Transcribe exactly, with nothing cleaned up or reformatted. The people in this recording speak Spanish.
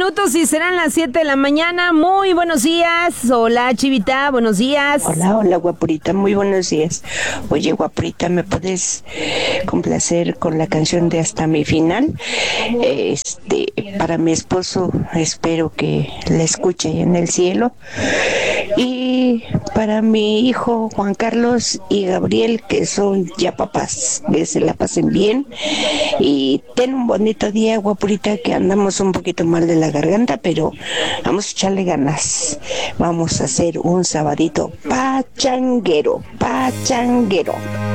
minutos y serán las siete de la mañana. Muy buenos días. Hola, Chivita, buenos días. Hola, hola, guapurita, muy buenos días. Oye, guapurita, ¿me puedes complacer con la canción de Hasta mi final? Este, para mi esposo, espero que la escuche en el cielo. Y para mi hijo Juan Carlos y Gabriel, que son ya papás, que se la pasen bien. Y ten un bonito día, guapurita, que andamos un poquito mal de la garganta, pero vamos a echarle ganas. Vamos a hacer un sabadito pachanguero, pachanguero.